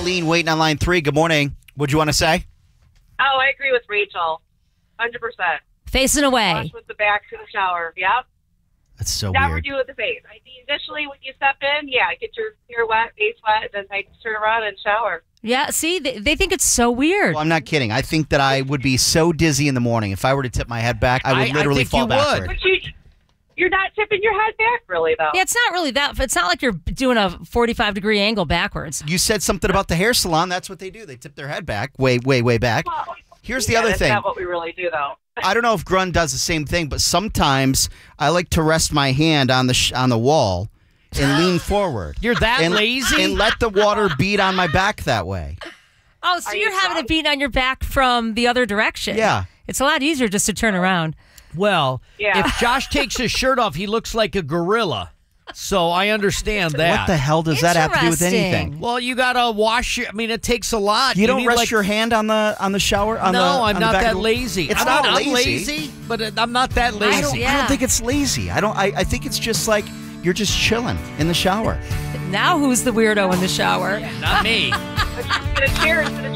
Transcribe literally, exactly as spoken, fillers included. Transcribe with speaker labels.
Speaker 1: Colleen waiting on line three. Good morning. What'd you want to say?
Speaker 2: Oh, I agree with Rachel. one hundred percent.
Speaker 3: Facing away.
Speaker 2: Wash with the back to the shower. Yep.
Speaker 1: That's so
Speaker 2: Never
Speaker 1: weird.
Speaker 2: do with the face. I mean, initially, when you step in, yeah, get your hair wet, face wet, and then I just turn around and shower.
Speaker 3: Yeah, see, they, they think it's so weird.
Speaker 1: Well, I'm not kidding. I think that I would be so dizzy in the morning. If I were to tip my head back, I would
Speaker 4: I- I
Speaker 1: literally
Speaker 4: think
Speaker 1: fall
Speaker 4: you would.
Speaker 1: backward.
Speaker 2: But you, you're not tipping your head back, really, though.
Speaker 3: Yeah, it's not really that. It's not like you're doing a forty-five degree angle backwards.
Speaker 1: You said something about the hair salon. That's what they do. They tip their head back, way, way, way back.
Speaker 2: Well,
Speaker 1: Here's the
Speaker 2: yeah,
Speaker 1: other
Speaker 2: that's
Speaker 1: thing.
Speaker 2: not what we really do, though.
Speaker 1: I don't know if Grun does the same thing, but sometimes I like to rest my hand on the sh- on the wall and lean forward.
Speaker 4: You're that
Speaker 1: and,
Speaker 4: lazy?
Speaker 1: And let the water beat on my back that way.
Speaker 3: Oh, so
Speaker 2: Are
Speaker 3: you're
Speaker 2: you
Speaker 3: having
Speaker 2: drunk?
Speaker 3: it beaten on your back from the other direction.
Speaker 1: Yeah.
Speaker 3: It's a lot easier just to turn around.
Speaker 4: Well,
Speaker 2: Yeah.
Speaker 4: if Josh takes his shirt off, he looks like a gorilla. So I understand that.
Speaker 1: What the hell does that have to do with
Speaker 3: Interesting.
Speaker 1: anything?
Speaker 4: Well, you gotta wash your. I mean, it takes a lot.
Speaker 1: You don't
Speaker 4: need,
Speaker 1: rest
Speaker 4: like,
Speaker 1: your hand on the on the shower. On
Speaker 4: No,
Speaker 1: the,
Speaker 4: I'm
Speaker 1: on the
Speaker 4: not
Speaker 1: back
Speaker 4: that
Speaker 1: of the-
Speaker 4: lazy.
Speaker 1: It's
Speaker 4: I'm
Speaker 1: not
Speaker 4: I'm
Speaker 1: lazy.
Speaker 4: lazy, but it- I'm not that lazy.
Speaker 1: I don't, I
Speaker 3: Yeah.
Speaker 1: don't think it's lazy. I don't. I, I think it's just like you're just chilling in the shower.
Speaker 3: Now who's the weirdo in the shower?
Speaker 4: Not me.
Speaker 2: Get a chair instead of